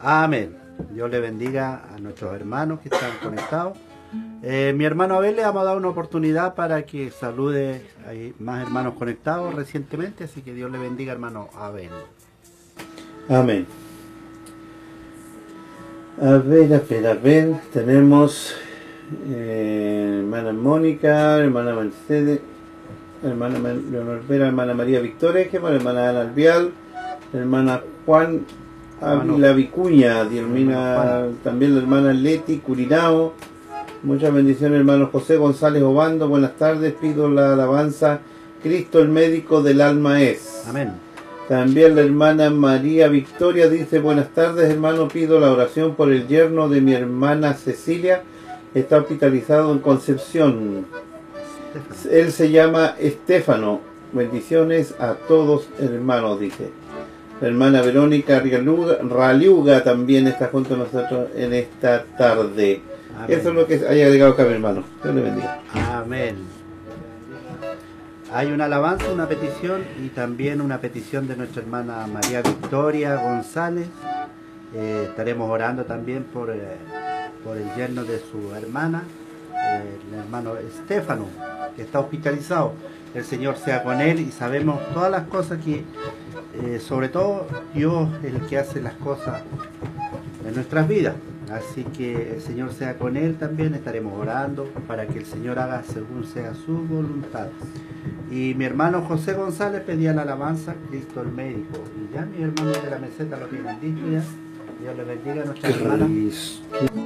Amén. Dios le bendiga a nuestros hermanos que están conectados. Mi hermano Abel le vamos a dar una oportunidad para que salude. Hay más hermanos conectados recientemente, así que Dios le bendiga, hermano Abel. Amén. A ver, tenemos hermana Mónica, hermana Mercedes, hermana Leonor Vera, hermana María Victoria, hermana Ana Albial, hermana Juan Ávila Vicuña, también la hermana Leti Curinao. Muchas bendiciones, hermano José González Obando, buenas tardes, pido la alabanza, Cristo el médico del alma es. Amén. También la hermana María Victoria dice, buenas tardes hermano, pido la oración por el yerno de mi hermana Cecilia, está hospitalizado en Concepción. Él se llama Estéfano. Bendiciones a todos hermanos, dice. La hermana Verónica Raliuga también está junto a nosotros en esta tarde. Amén. Eso es lo que haya agregado acá, mi hermano. Dios le bendiga. Amén. Hay una alabanza, una petición y también una petición de nuestra hermana María Victoria González. Estaremos orando también por el yerno de su hermana, el hermano Estéfano, que está hospitalizado. El Señor sea con él y sabemos todas las cosas que, sobre todo, Dios es el que hace las cosas en nuestras vidas. Así que el Señor sea con él también, estaremos orando para que el Señor haga según sea su voluntad. Y mi hermano José González pedía la alabanza, Cristo el médico. Y ya mis hermanos de la meseta lo tienen dicho ya. Dios les bendiga a nuestras hermanas.